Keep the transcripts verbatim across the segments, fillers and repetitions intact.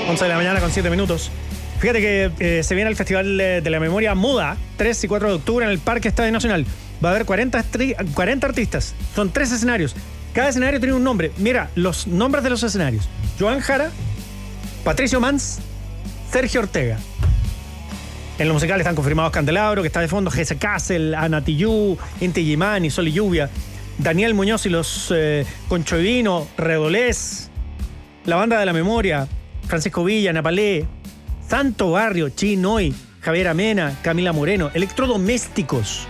once de la mañana con siete minutos. Fíjate que eh, se viene el Festival de, de la Memoria Muda, tres y cuatro de octubre en el Parque Estadio Nacional. Va a haber cuarenta, cuarenta artistas. Son tres escenarios. Cada escenario tiene un nombre. Mira, los nombres de los escenarios. Joan Jara, Patricio Mans, Sergio Ortega. En lo musical están confirmados Candelabro, que está de fondo, Gese Castle, Ana Tijoux, Inti Gimani, Sol y Lluvia, Daniel Muñoz y los eh, Concho y Vino, Redolés, la Banda de la Memoria, Francisco Villa, Napalé, Santo Barrio, Chinoy, Javier Amena, Camila Moreno, Electrodomésticos.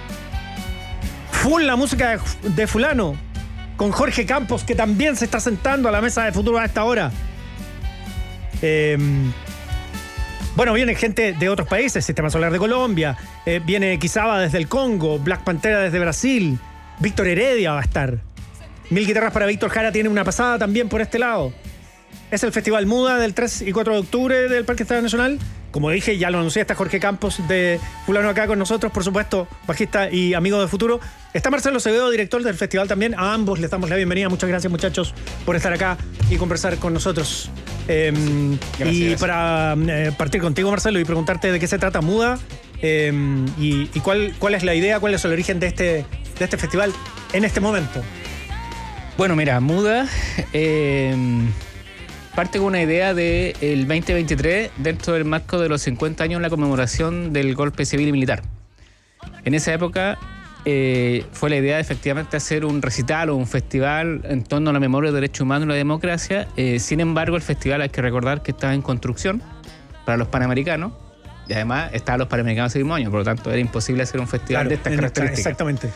Full la música de, de fulano, con Jorge Campos, que también se está sentando a la mesa de futuro a esta hora. Eh, bueno, viene gente de otros países, Sistema Solar de Colombia, eh, viene Quizaba desde el Congo, Black Pantera desde Brasil, Víctor Heredia va a estar. Mil Guitarras para Víctor Jara tiene una pasada también por este lado. Es el Festival Muda del tres y cuatro de octubre del Parque Estadio Nacional. Como dije, ya lo anuncié, está Jorge Campos de Fulano acá con nosotros, por supuesto, bajista y amigo de futuro. Está Marcelo Acevedo, director del festival también. A ambos les damos la bienvenida. Muchas gracias, muchachos, por estar acá y conversar con nosotros. Eh, y para eh, partir contigo, Marcelo, y preguntarte de qué se trata Muda eh, y, y cuál, cuál es la idea, cuál es el origen de este, de este festival en este momento. Bueno, mira, Muda eh, parte con una idea del veinte veintitrés dentro del marco de los cincuenta años en la conmemoración del golpe civil y militar. En esa época eh, fue la idea de efectivamente hacer un recital o un festival en torno a la memoria, los derechos humanos y la democracia. Eh, sin embargo, el festival hay que recordar que estaba en construcción para los panamericanos y además estaban los panamericanos ese mismo año, por lo tanto era imposible hacer un festival claro, de estas características. Exactamente.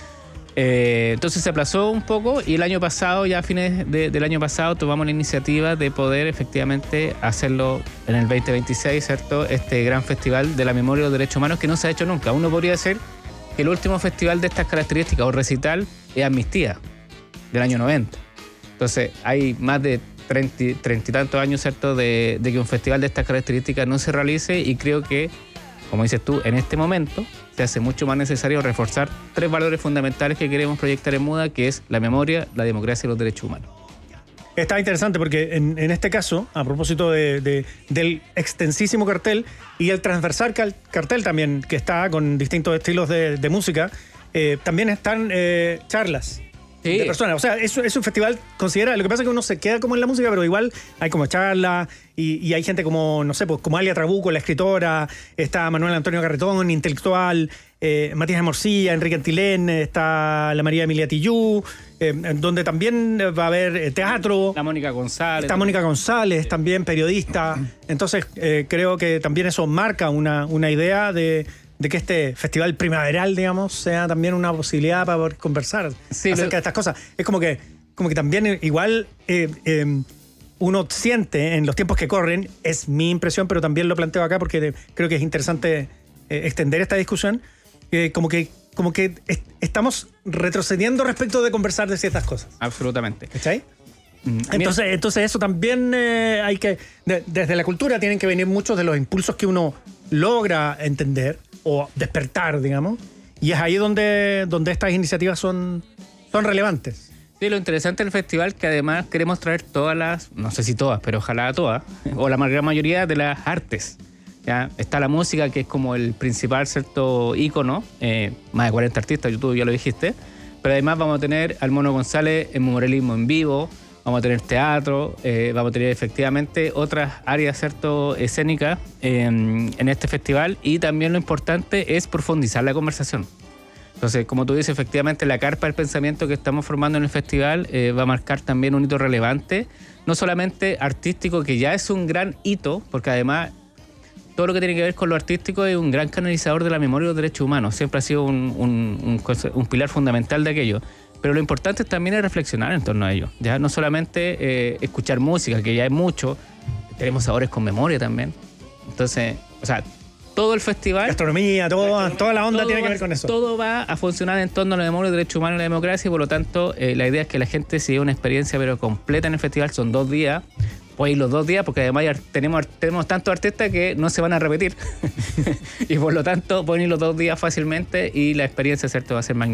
Eh, entonces se aplazó un poco y el año pasado, ya a fines de, del año pasado, tomamos la iniciativa de poder efectivamente hacerlo en el veinte veintiséis, ¿cierto? Este gran festival de la memoria de los derechos humanos que no se ha hecho nunca. Uno podría decir que el último festival de estas características o recital es Amnistía, del año noventa. Entonces hay más de treinta, treinta y tantos años, ¿cierto?, de, de que un festival de estas características no se realice, y creo que, como dices tú, en este momento se hace mucho más necesario reforzar tres valores fundamentales que queremos proyectar en Muda, que es la memoria, la democracia y los derechos humanos. Está interesante porque en, en este caso, a propósito de, de, del extensísimo cartel y el transversal cartel también, que está con distintos estilos de, de música, eh, también están eh, charlas. Sí. De personas. O sea, es, es un festival considerable. Lo que pasa es que uno se queda como en la música, pero igual hay como charlas y, y hay gente como, no sé, pues como Alia Trabuco, la escritora, está Manuel Antonio Carretón, intelectual, eh, Matías de Morcilla, Enrique Antilén, está la María Emilia Tijoux, eh, donde también va a haber eh, teatro. La Mónica González. Está Mónica González, también periodista. Entonces, eh, creo que también eso marca una, una idea de... de que este festival primaveral, digamos, sea también una posibilidad para poder conversar sí, acerca lo... de estas cosas. Es como que, como que también igual eh, eh, uno siente en los tiempos que corren, es mi impresión, pero también lo planteo acá porque creo que es interesante eh, extender esta discusión, eh, como que, como que est- estamos retrocediendo respecto de conversar de ciertas cosas. Absolutamente. ¿Cachai? Entonces, entonces eso también eh, hay que, de, desde la cultura tienen que venir muchos de los impulsos que uno logra entender o despertar, digamos, y es ahí donde, donde estas iniciativas son, son relevantes. Sí, lo interesante del festival que además queremos traer todas las, no sé si todas, pero ojalá todas, o la gran mayoría de las artes. ¿Ya? Está la música, que es como el principal, cierto, ícono, eh, más de cuarenta artistas, tú ya lo dijiste, pero además vamos a tener al Mono González en muralismo en vivo, vamos a tener teatro, eh, vamos a tener efectivamente otras áreas, ¿cierto?, escénicas eh, en este festival, y también lo importante es profundizar la conversación. Entonces, como tú dices, efectivamente la carpa del pensamiento que estamos formando en el festival eh, va a marcar también un hito relevante, no solamente artístico, que ya es un gran hito, porque además todo lo que tiene que ver con lo artístico es un gran canalizador de la memoria y los derechos humanos, siempre ha sido un, un, un, un pilar fundamental de aquello. Pero lo importante también es reflexionar en torno a ello. Ya no solamente eh, escuchar música, que ya es mucho, tenemos sabores con memoria también. Entonces, o sea, todo el festival... Gastronomía, todo, toda la onda tiene que ver con eso. Todo va a funcionar en torno a la memoria, los derechos humanos y la democracia, y por lo tanto, eh, la idea es que la gente se lleve una experiencia pero completa en el festival. Son dos días. Puede ir los dos días porque además ya tenemos, tenemos tantos artistas que no se van a repetir. Y por lo tanto, pueden ir los dos días fácilmente y la experiencia, ¿cierto?, va a ser magnífica.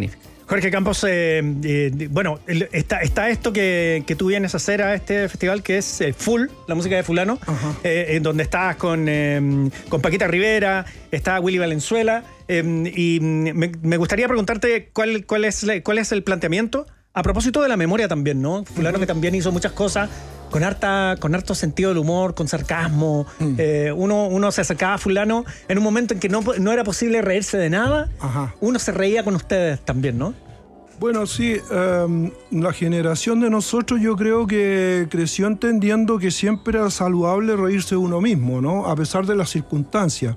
Jorge Campos, eh, eh, bueno, el, está, está esto que, que tú vienes a hacer a este festival, que es eh, Full, la música de fulano, eh, en donde estás con, eh, con Paquita Rivera, está Willy Valenzuela, eh, y me, me gustaría preguntarte cuál, cuál, es, cuál es el planteamiento a propósito de la memoria también, ¿no? Fulano uh-huh. que también hizo muchas cosas con harta, con harto sentido del humor, con sarcasmo. Mm. Eh, uno, uno se acercaba a fulano en un momento en que no, no era posible reírse de nada. Ajá. Uno se reía con ustedes también, ¿no? Bueno, sí, um, la generación de nosotros yo creo que creció entendiendo que siempre era saludable reírse de uno mismo, ¿no? A pesar de las circunstancias.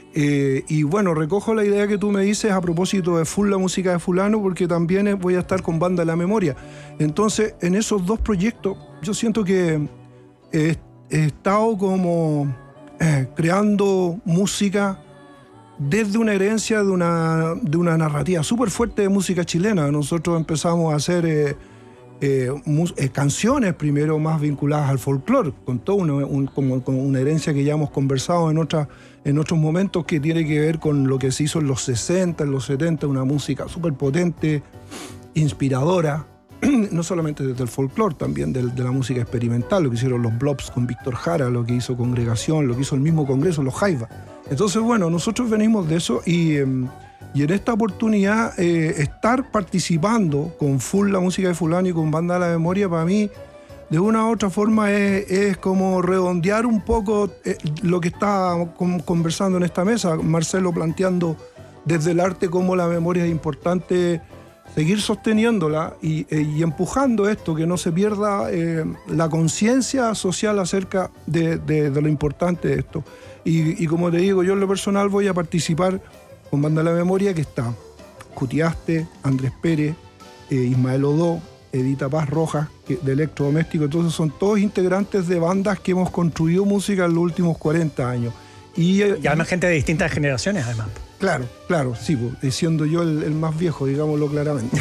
Eh, y bueno, recojo la idea que tú me dices a propósito de Full, la música de fulano, porque también voy a estar con Banda de la Memoria. Entonces, en esos dos proyectos, yo siento que he, he estado como eh, creando música desde una herencia de una, de una narrativa súper fuerte de música chilena. Nosotros empezamos a hacer eh, eh, mus, eh, canciones primero más vinculadas al folclore, con toda una, un, como, con una herencia que ya hemos conversado en otras en otros momentos, que tiene que ver con lo que se hizo en los sesenta, en los setenta, una música súper potente, inspiradora, no solamente desde el folclore, también de, de la música experimental, lo que hicieron los Blobs con Víctor Jara, lo que hizo Congregación, lo que hizo el mismo Congreso, los Jaiba. Entonces, bueno, nosotros venimos de eso y, eh, y en esta oportunidad eh, estar participando con Full, la música de fulano, y con Banda de la Memoria, para mí, de una u otra forma es, es como redondear un poco eh, lo que está conversando en esta mesa, Marcelo planteando desde el arte cómo la memoria es importante, seguir sosteniéndola y, eh, y empujando esto, que no se pierda eh, la conciencia social acerca de, de, de lo importante de esto. Y, y como te digo, yo en lo personal voy a participar con Banda de la Memoria, que está Cutiaste, Andrés Pérez, eh, Ismael Odó, Edita Paz Rojas, que, de Electrodoméstico. Entonces son todos integrantes de bandas que hemos construido música en los últimos cuarenta años. Y, eh, y además gente de distintas generaciones, además. Claro, claro, sí, pues, siendo yo el, el más viejo, digámoslo claramente.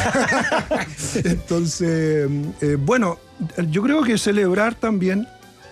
Entonces, eh, bueno, yo creo que celebrar también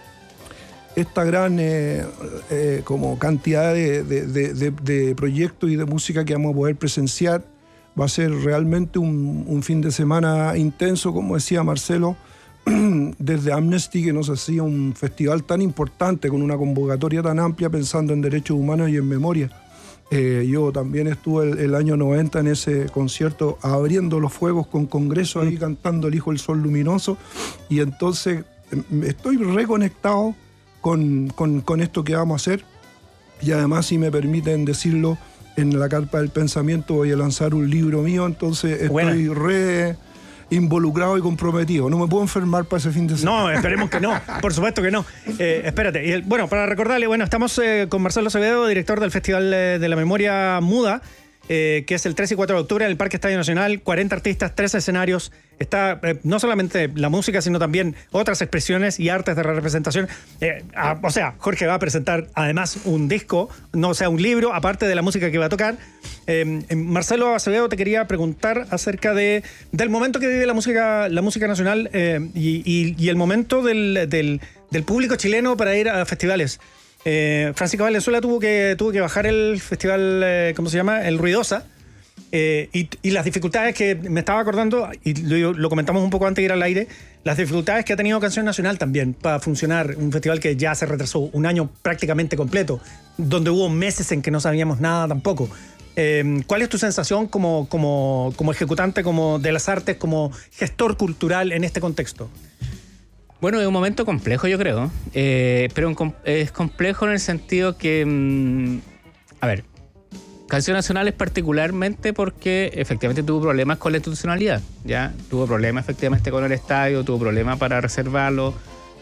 esta gran eh, eh, como cantidad de, de, de, de, de proyectos y de música que vamos a poder presenciar va a ser realmente un, un fin de semana intenso, como decía Marcelo, desde Amnesty, que nos hacía un festival tan importante con una convocatoria tan amplia pensando en derechos humanos y en memoria. Eh, yo también estuve el, el año noventa en ese concierto abriendo los fuegos con Congreso, ahí cantando El Hijo del Sol Luminoso, y entonces estoy reconectado con, con, con esto que vamos a hacer, y además, si me permiten decirlo, en la Carpa del Pensamiento voy a lanzar un libro mío, entonces estoy bueno. re involucrado y comprometido. No me puedo enfermar para ese fin de semana. No, esperemos que no. Por supuesto que no. Eh, espérate. Y el, bueno, para recordarle, bueno, estamos eh, con Marcelo Acevedo, director del Festival de la Memoria Muda, eh, que es el tres y cuatro de octubre en el Parque Estadio Nacional. cuarenta artistas, tres escenarios. Está eh, no solamente la música, sino también otras expresiones y artes de representación. Eh, a, o sea, Jorge va a presentar además un disco, no o sea, un libro, aparte de la música que va a tocar. Eh, Marcelo Acevedo, te quería preguntar acerca de, del momento que vive la música, la música nacional eh, y, y, y el momento del, del, del público chileno para ir a festivales. Eh, Francisco Valenzuela tuvo que, tuvo que bajar el festival, eh, ¿cómo se llama? El Ruidosa. Eh, y, y las dificultades que me estaba acordando, y lo, lo comentamos un poco antes de ir al aire, las dificultades que ha tenido Canción Nacional también para funcionar, un festival que ya se retrasó un año prácticamente completo, donde hubo meses en que no sabíamos nada tampoco. Eh, ¿Cuál es tu sensación como, como, como ejecutante como de las artes, como gestor cultural en este contexto? Bueno, es un momento complejo, yo creo, eh, pero es complejo en el sentido que, mmm, a ver, Canción Nacional es particularmente porque efectivamente tuvo problemas con la institucionalidad, ¿ya? Tuvo problemas efectivamente con el estadio, tuvo problemas para reservarlo,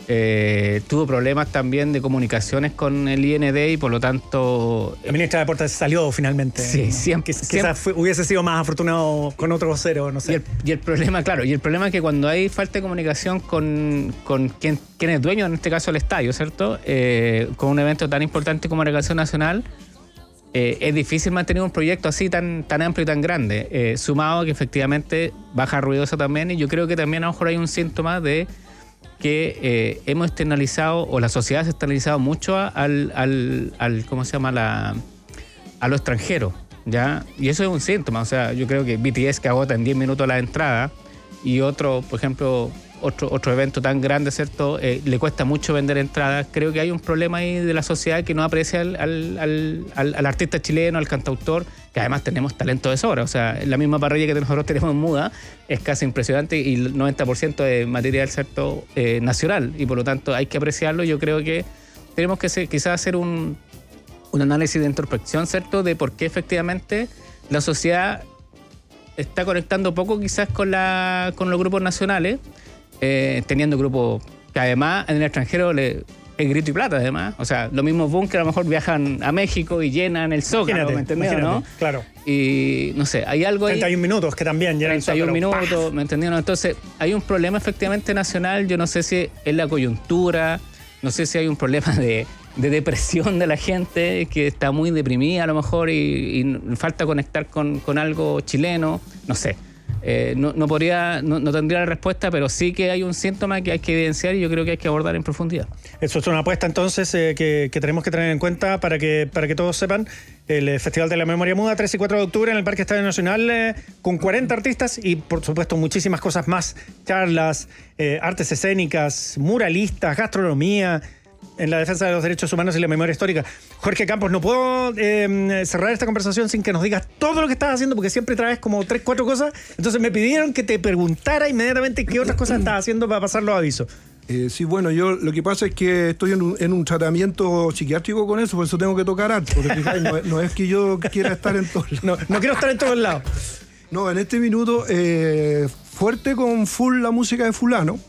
eh, tuvo problemas también de comunicaciones con el I N D y por lo tanto... La ministra de Deportes salió finalmente. Sí, ¿no? siempre. Quizás siempre. Fue, hubiese sido más afortunado con otro vocero, no sé. Y el, y el problema, claro, y el problema es que cuando hay falta de comunicación con, con quien, quien es dueño, en este caso el estadio, ¿cierto? Eh, con un evento tan importante como la Canción Nacional, Eh, es difícil mantener un proyecto así tan, tan amplio y tan grande, eh, sumado a que efectivamente baja Ruidosa también, y yo creo que también a lo mejor hay un síntoma de que eh, hemos externalizado, o la sociedad se ha externalizado mucho al, al, al ¿cómo se llama? La, a lo extranjero, ¿ya? Y eso es un síntoma, o sea, yo creo que B T S que agota en diez minutos la entrada y otro, por ejemplo, otro, otro evento tan grande, ¿cierto? Eh, le cuesta mucho vender entradas. Creo que hay un problema ahí de la sociedad que no aprecia al, al, al, al, al artista chileno, al cantautor, que además tenemos talento de sobra. O sea, la misma parrilla que nosotros tenemos en Muda es casi impresionante y el noventa por ciento de material, ¿cierto? Eh, nacional, y por lo tanto hay que apreciarlo. Yo creo que tenemos que ser, quizás hacer un, un análisis de introspección, ¿cierto? De por qué efectivamente la sociedad está conectando poco quizás con, la, con los grupos nacionales, eh, teniendo grupos que además en el extranjero le, es grito y plata además. O sea, los mismos Bunkers a lo mejor viajan a México y llenan el Zócalo, ¿me entendieron, no? Claro. Y no sé, hay algo ahí... treinta y un minutos que también llenan el Zócalo. treinta y un minutos, ¿me entendieron? Entonces, hay un problema efectivamente nacional. Yo no sé si es la coyuntura, no sé si hay un problema de, de depresión de la gente que está muy deprimida a lo mejor y, y falta conectar con, con algo chileno, no sé. Eh, no, no podría, no, no tendría la respuesta, pero sí que hay un síntoma que hay que evidenciar y yo creo que hay que abordar en profundidad. Eso es una apuesta entonces eh, que, que tenemos que tener en cuenta para que, para que todos sepan. El Festival de la Memoria Muda, tres y cuatro de octubre en el Parque Estadio Nacional, eh, con cuarenta artistas y por supuesto muchísimas cosas más, charlas, eh, artes escénicas, muralistas, gastronomía, en la defensa de los derechos humanos y la memoria histórica. Jorge Campos, no puedo eh, cerrar esta conversación sin que nos digas todo lo que estás haciendo, porque siempre traes como tres, cuatro cosas. Entonces me pidieron que te preguntara inmediatamente qué otras cosas estás haciendo para pasar los avisos. Eh, sí, bueno, yo lo que pasa es que estoy en un, en un tratamiento psiquiátrico con eso, por eso tengo que tocar harto. Porque fijáis, no, no es que yo quiera estar en todos lados. No, no quiero estar en todos lados. No, en este minuto, eh, fuerte con full la música de fulano.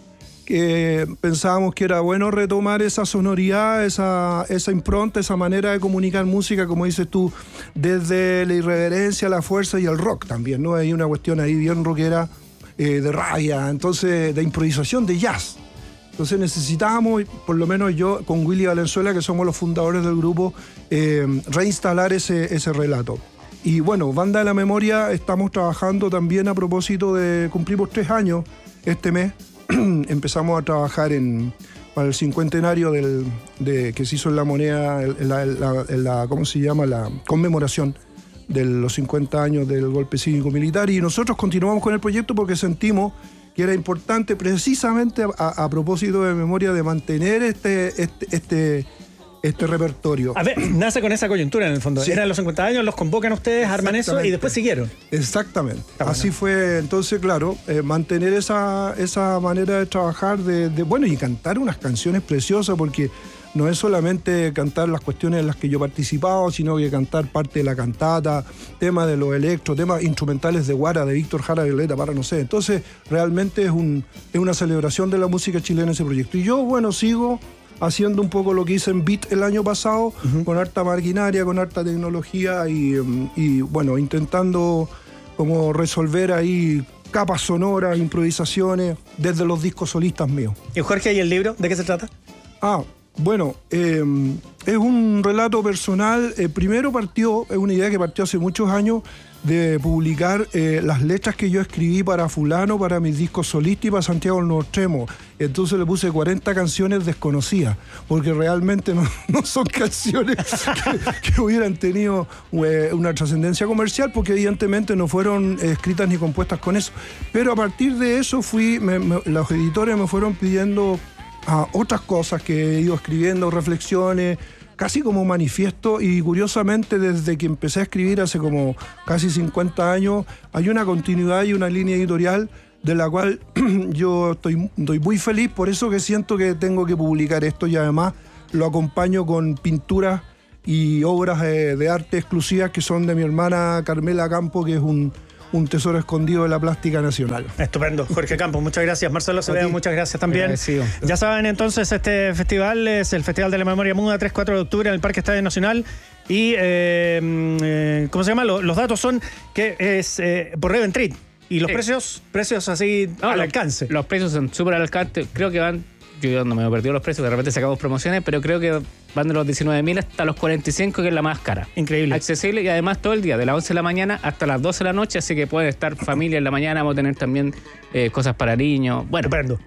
Que pensábamos que era bueno retomar esa sonoridad, esa, esa impronta, esa manera de comunicar música, como dices tú, desde la irreverencia, la fuerza y el rock también, ¿no? Hay una cuestión ahí bien rockera, eh, de rabia, entonces de improvisación, de jazz. Entonces necesitábamos, por lo menos yo con Willy Valenzuela, que somos los fundadores del grupo, eh, reinstalar ese, ese relato. Y bueno, Banda de la Memoria, estamos trabajando también a propósito de, cumplimos tres años este mes. Empezamos a trabajar en, para el cincuentenario del, de, que se hizo en la moneda, en la, en la, en la, ¿cómo se llama? La conmemoración de los cincuenta años del golpe cívico-militar, y nosotros continuamos con el proyecto porque sentimos que era importante precisamente a, a propósito de memoria de mantener este, este, este, este repertorio. A ver, nace con esa coyuntura en el fondo. Sí. Eran los cincuenta años, los convocan ustedes, arman eso y después siguieron. Exactamente. Bueno. Así fue, entonces, claro, eh, mantener esa, esa manera de trabajar, de, de, bueno, y cantar unas canciones preciosas, porque no es solamente cantar las cuestiones en las que yo he participado, sino que cantar parte de la cantata, temas de los electros, temas instrumentales de Guara, de Víctor Jara Violeta, para no sé. Entonces, realmente es, un, es una celebración de la música chilena ese proyecto. Y yo, bueno, sigo haciendo un poco lo que hice en Beat el año pasado, uh-huh. con harta maquinaria, con harta tecnología y, y, bueno, intentando como resolver ahí capas sonoras, improvisaciones, desde los discos solistas míos. ¿Y Jorge, y el libro? ¿De qué se trata? Ah, bueno, eh, es un relato personal. Eh, primero partió, es una idea que partió hace muchos años, de publicar eh, las letras que yo escribí para fulano, para mis discos solistas y para Santiago del Nuevo Extremo. Entonces le puse cuarenta canciones desconocidas, porque realmente no, no son canciones que, que hubieran tenido eh, una trascendencia comercial, porque evidentemente no fueron eh, escritas ni compuestas con eso. Pero a partir de eso fui, me, me, los editores me fueron pidiendo a otras cosas que he ido escribiendo, reflexiones, casi como manifiesto, y curiosamente desde que empecé a escribir hace como casi cincuenta años, hay una continuidad y una línea editorial de la cual yo estoy, estoy muy feliz, por eso que siento que tengo que publicar esto, y además lo acompaño con pinturas y obras de, de arte exclusivas que son de mi hermana Carmela Campo, que es un un tesoro escondido de la plástica nacional. Estupendo. Jorge Campos, muchas gracias. Marcelo Acevedo, muchas gracias también. Agradecido. Ya saben, entonces, este festival es el Festival de la Memoria Muda, tres y cuatro de octubre en el Parque Estadio Nacional. Y, eh, eh, ¿cómo se llama? Los, los datos son que es eh, por Reventrit. Y los sí. precios, precios así no, al los, alcance. Los precios son súper al alcance. Creo que van, yo no me he perdido los precios, de repente sacamos promociones, pero creo que van de los diecinueve mil hasta los cuarenta y cinco, que es la más cara. Increíble. Accesible, y además todo el día, de las once de la mañana hasta las doce de la noche, así que puede estar familia en la mañana, vamos a tener también eh, cosas para niños. Bueno, Estupendo.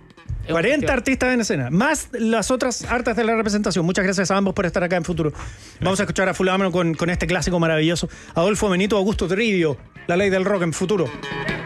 cuarenta artistas en escena, más las otras artes de la representación. Muchas gracias a ambos por estar acá en Futuro. Gracias. Vamos a escuchar a Full Mano con, con este clásico maravilloso. Adolfo Benito, Augusto Toribio, La Ley del Rock en Futuro.